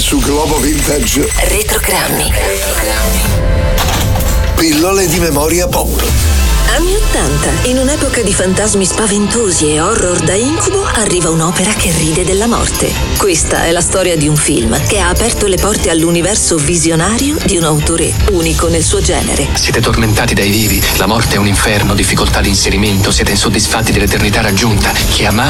su Globo Vintage. Retrogrammi. Pillole di memoria pop. Anni 80. In un'epoca di fantasmi spaventosi e horror da incubo, arriva un'opera che ride della morte. Questa è la storia di un film che ha aperto le porte all'universo visionario di un autore unico nel suo genere. Siete tormentati dai vivi, la morte è un inferno, difficoltà di inserimento, siete insoddisfatti dell'eternità raggiunta. Chiamate